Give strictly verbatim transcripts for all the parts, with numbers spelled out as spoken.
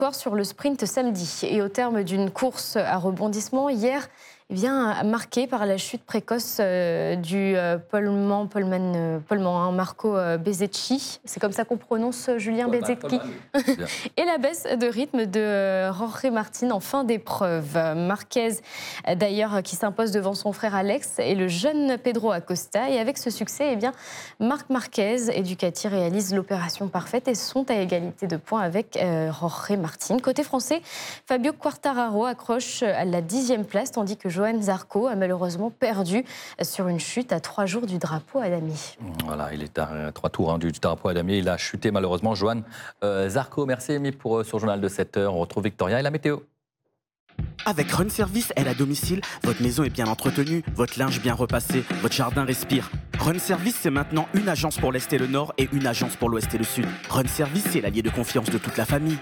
Sport sur le sprint samedi. Et au terme d'une course à rebondissement, hier, eh bien, marqué par la chute précoce euh, du euh, Polman, Polman, euh, Polman hein, Marco euh, Bezzecchi. C'est comme ça qu'on prononce euh, Julien Polman, Bezzecchi. Polman. Et la baisse de rythme de euh, Jorge Martin en fin d'épreuve. Marquez, euh, d'ailleurs, qui s'impose devant son frère Alex et le jeune Pedro Acosta. Et avec ce succès, eh bien, Marc Marquez et Ducati réalisent l'opération parfaite et sont à égalité de points avec euh, Jorge Martin. Côté français, Fabio Quartararo accroche à la dixième place, tandis que Johan Zarco a malheureusement perdu sur une chute à trois jours du drapeau à damier. Voilà, il est à trois tours hein, du drapeau à damier. Il a chuté malheureusement, Johan euh, Zarco. Merci Amy pour euh, ce journal de sept heures. On retrouve Victoria et la météo. Avec Run Service, aide à domicile, votre maison est bien entretenue, votre linge bien repassé, votre jardin respire. Run Service, c'est maintenant une agence pour l'Est et le Nord et une agence pour l'Ouest et le Sud. Run Service, c'est l'allié de confiance de toute la famille.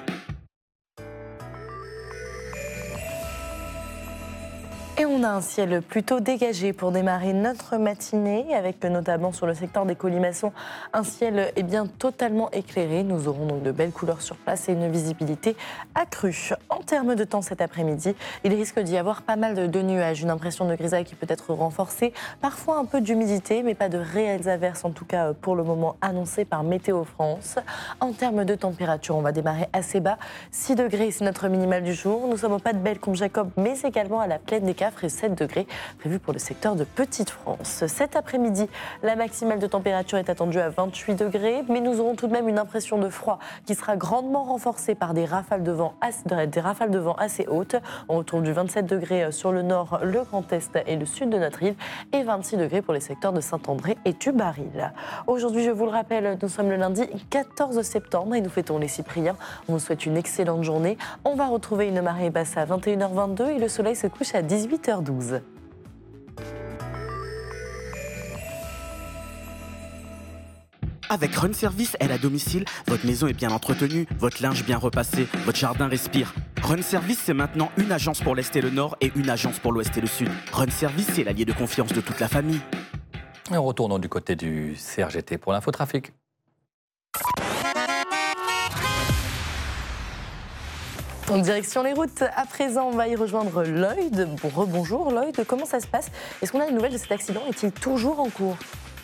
Et on a un ciel plutôt dégagé pour démarrer notre matinée, avec notamment sur le secteur des colimaçons un ciel eh bien, totalement éclairé. Nous aurons donc de belles couleurs sur place et une visibilité accrue. En termes de temps cet après-midi, il risque d'y avoir pas mal de nuages, une impression de grisaille qui peut être renforcée, parfois un peu d'humidité, mais pas de réelles averses, en tout cas pour le moment annoncées par Météo France. En termes de température, on va démarrer assez bas, six degrés, c'est notre minimal du jour. Nous sommes au pas de Bellecombe Jacob, mais également à la plaine des Cafres et sept degrés prévus pour le secteur de Petite-France. Cet après-midi, la maximale de température est attendue à vingt-huit degrés, mais nous aurons tout de même une impression de froid qui sera grandement renforcée par des rafales de vent assez, des rafales de vent assez hautes. On retrouve du vingt-sept degrés sur le nord, le Grand Est et le sud de notre île et vingt-six degrés pour les secteurs de Saint-André et du Baril. Aujourd'hui, je vous le rappelle, nous sommes le lundi quatorze septembre et nous fêtons les Cypriens. On vous souhaite une excellente journée. On va retrouver une marée basse à vingt et une heures vingt-deux et le soleil se couche à dix-huit heures douze. Avec Run Service, aide à domicile, votre maison est bien entretenue, votre linge bien repassé, votre jardin respire. Run Service, c'est maintenant une agence pour l'Est et le Nord et une agence pour l'Ouest et le Sud. Run Service, c'est l'allié de confiance de toute la famille. Et en retournant du côté du C R G T pour l'infotrafic. En direction les routes, à présent, on va y rejoindre Lloyd. Bon, rebonjour Lloyd, comment ça se passe? Est-ce qu'on a des nouvelles de cet accident? Est-il toujours en cours?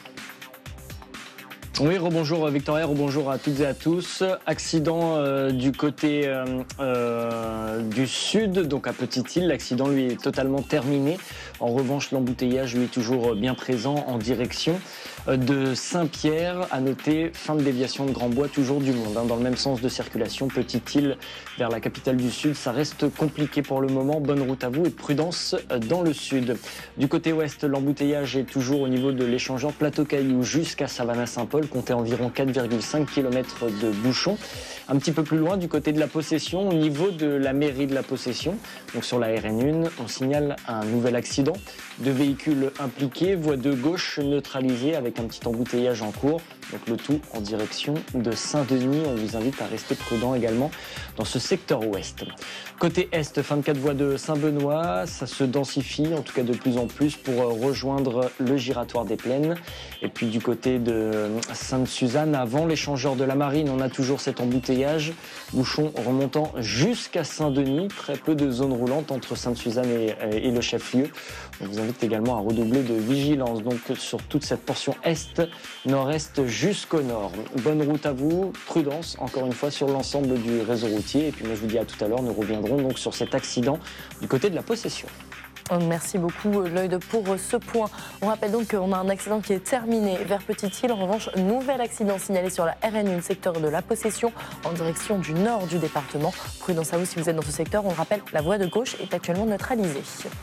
Oui, rebonjour Victoria, rebonjour à toutes et à tous. Accident euh, du côté euh, euh, du sud, donc à Petite-Île. L'accident, lui, est totalement terminé. En revanche, l'embouteillage, lui, est toujours bien présent en direction de Saint-Pierre. À noter, fin de déviation de Grand-Bois, toujours du monde, hein, dans le même sens de circulation. Petite-Île vers la capitale du Sud, ça reste compliqué pour le moment. Bonne route à vous et prudence dans le sud. Du côté ouest, l'embouteillage est toujours au niveau de l'échangeur Plateau-Caillou jusqu'à Savannah-Saint-Paul. Comptez environ quatre virgule cinq kilomètres de bouchons. Un petit peu plus loin, du côté de la Possession, au niveau de la mairie de la Possession, donc sur la R N un, on signale un nouvel accident. Deux véhicules impliqués, voie de gauche neutralisée avec un petit embouteillage en cours. Donc le tout en direction de Saint-Denis. On vous invite à rester prudent également dans ce secteur ouest. Côté est, fin de quatre voies de Saint-Benoît, ça se densifie, en tout cas de plus en plus, pour rejoindre le giratoire des Plaines. Et puis du côté de Sainte-Suzanne, avant l'échangeur de la Marine, on a toujours cet embouteillage. Bouchon remontant jusqu'à Saint-Denis. Très peu de zones roulantes entre Sainte-Suzanne et, et le chef-lieu. On vous invite également à redoubler de vigilance donc sur toute cette portion est, nord-est jusqu'au nord. Bonne route à vous, prudence encore une fois sur l'ensemble du réseau routier. Et puis moi je vous dis à tout à l'heure, nous reviendrons donc sur cet accident du côté de la Possession. Merci beaucoup Lloyd pour ce point. On rappelle donc qu'on a un accident qui est terminé vers Petite-Île. En revanche, nouvel accident signalé sur la R N un, secteur de la Possession, en direction du nord du département. Prudence à vous si vous êtes dans ce secteur. On le rappelle, la voie de gauche est actuellement neutralisée.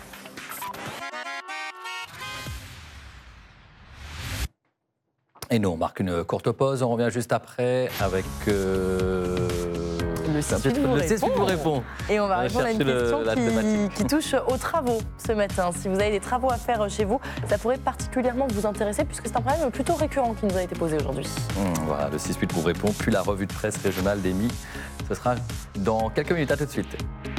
Et nous, on marque une courte pause. On revient juste après avec... Euh... Le six huit vous, vous répond. Et on va on répondre à une question le, qui, qui touche aux travaux ce matin. Si vous avez des travaux à faire chez vous, ça pourrait particulièrement vous intéresser puisque c'est un problème plutôt récurrent qui nous a été posé aujourd'hui. Mmh, voilà, le six huit vous répond, puis la revue de presse régionale d'Amy. Ce sera dans quelques minutes. À tout de suite.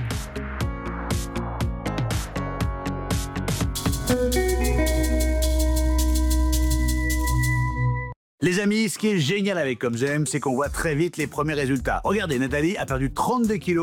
Les amis, ce qui est génial avec Comme J'aime, c'est qu'on voit très vite les premiers résultats. Regardez, Nathalie a perdu trente-deux kilos.